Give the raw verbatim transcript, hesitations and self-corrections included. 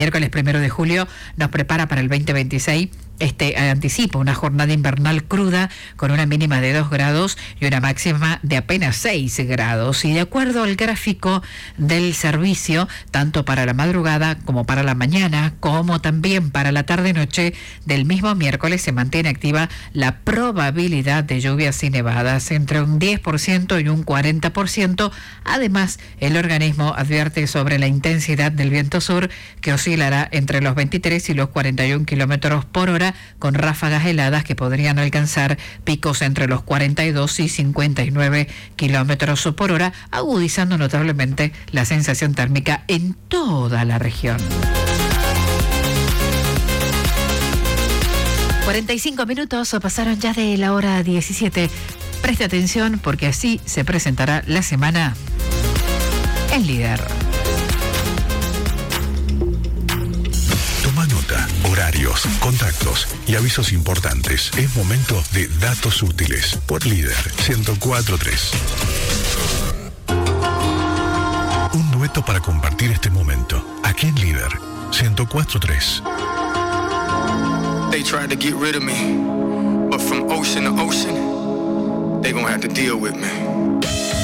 Miércoles primero de julio nos prepara para el veinte veintiséis. Este anticipa una jornada invernal cruda con una mínima de dos grados y una máxima de apenas seis grados. Y de acuerdo al gráfico del servicio, tanto para la madrugada como para la mañana, como también para la tarde-noche del mismo miércoles, se mantiene activa la probabilidad de lluvias y nevadas entre un diez por ciento y un cuarenta por ciento. Además, el organismo advierte sobre la intensidad del viento sur, que oscilará entre los veintitrés y los cuarenta y un kilómetros por hora, con ráfagas heladas que podrían alcanzar picos entre los cuarenta y dos y cincuenta y nueve kilómetros por hora, agudizando notablemente la sensación térmica en toda la región. cuarenta y cinco minutos pasaron ya de la hora diecisiete. Preste atención porque así se presentará la semana en Líder. Toma nota, horarios, contactos y avisos importantes. Es momento de Datos Útiles por Líder ciento cuatro punto tres. Un dueto para compartir este momento. Aquí en Líder ciento cuatro punto tres. They tried to get rid of me, but from ocean to ocean, they gonna have to deal with me.